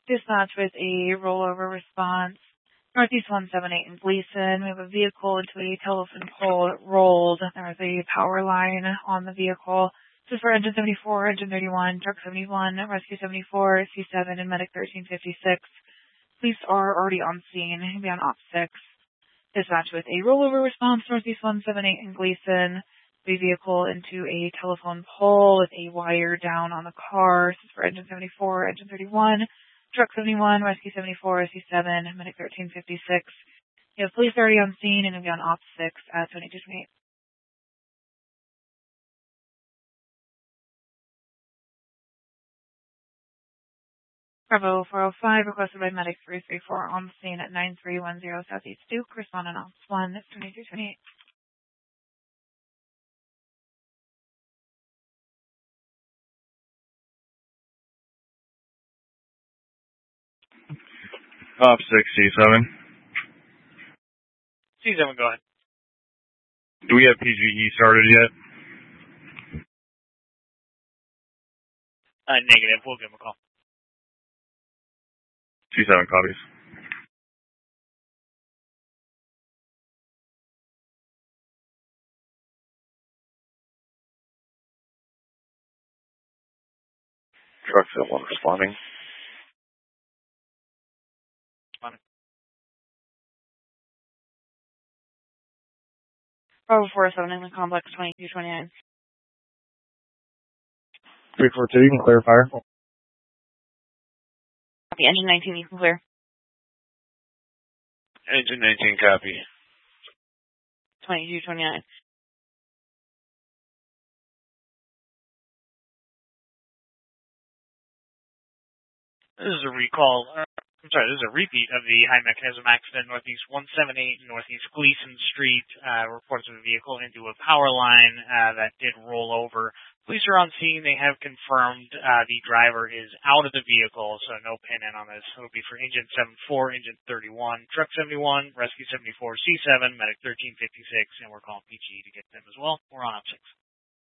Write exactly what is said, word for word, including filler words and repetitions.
Dispatch with a rollover response. Northeast one seven eight in Gleason. We have a vehicle into a telephone pole that rolled. There was a power line on the vehicle. This is for Engine seventy-four, Engine thirty-one, Truck seventy-one, Rescue seventy-four, C seven, and Medic thirteen fifty-six. Police are already on scene. He'll be on Op six. Dispatch with a rollover response. Northeast one seven eight in Gleason. The vehicle into a telephone pole with a wire down on the car. This is for Engine seventy-four, Engine thirty-one, Truck seventy-one, Rescue seventy-four, C seven, Medic thirteen fifty-six. You have police already on scene and will be on Op six at twenty-two twenty-eight. Bravo four oh five, requested by Medic three three four on scene at nine three one zero Southeast Duke. Respondent Ops one, twenty-two twenty-eight. Op six, C seven. C seven, go ahead. Do we have P G E started yet? Uh, negative. We'll give him a call. C seven copies. Truck seven one responding. Responding. Bravo four oh seven in the complex, twenty-two twenty-nine. three four two, you can clear fire. Copy. Engine nineteen, you can clear. Engine nineteen, copy. twenty-two twenty-nine. This is a recall. Uh, I'm sorry, this is a repeat of the high mechanism accident Northeast one seven eight and Northeast Gleason Street. Uh, reports of a vehicle into a power line uh, that did roll over. Police are on scene. They have confirmed uh, the driver is out of the vehicle, so no pin in on this. It will be for Engine seventy-four, Engine thirty-one, Truck seventy-one, Rescue seventy-four, C seven, Medic thirteen fifty-six, and we're calling P G to get them as well. We're on up six.